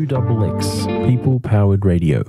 2XX, people-powered radio.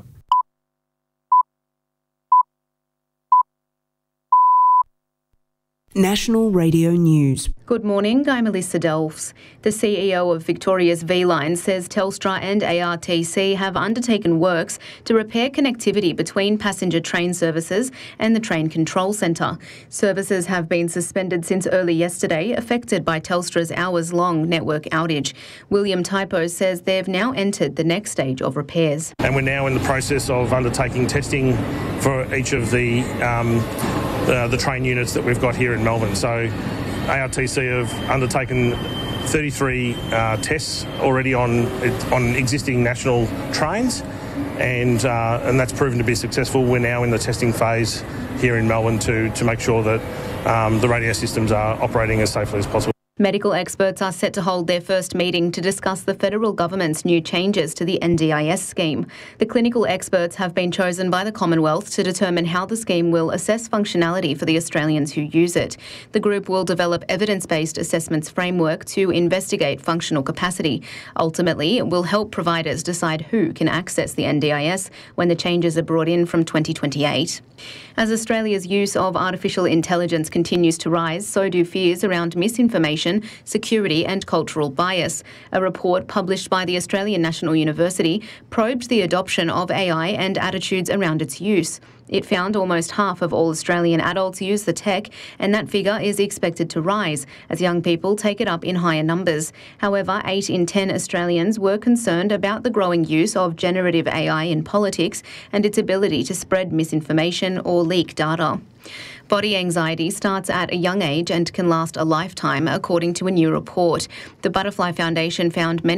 National Radio News. Good morning, I'm Melissa Delfs. The CEO of Victoria's V-Line says Telstra and ARTC have undertaken works to repair connectivity between passenger train services and the train control centre. Services have been suspended since early yesterday, affected by Telstra's hours-long network outage. William Typo says they've now entered the next stage of repairs. And we're now in the process of undertaking testing for each of the train units that we've got here in Melbourne. So ARTC have undertaken 33 tests already on existing national trains, and that's proven to be successful. We're now in the testing phase here in Melbourne to make sure that the radio systems are operating as safely as possible. Medical experts are set to hold their first meeting to discuss the federal government's new changes to the NDIS scheme. The clinical experts have been chosen by the Commonwealth to determine how the scheme will assess functionality for the Australians who use it. The group will develop evidence-based assessments framework to investigate functional capacity. Ultimately, it will help providers decide who can access the NDIS when the changes are brought in from 2028. As Australia's use of artificial intelligence continues to rise, so do fears around misinformation, security and cultural bias. A report published by the Australian National University probed the adoption of AI and attitudes around its use. It found almost half of all Australian adults use the tech, and that figure is expected to rise as young people take it up in higher numbers. However, 8 in 10 Australians were concerned about the growing use of generative AI in politics and its ability to spread misinformation or leak data. Body anxiety starts at a young age and can last a lifetime, according to a new report. The Butterfly Foundation found many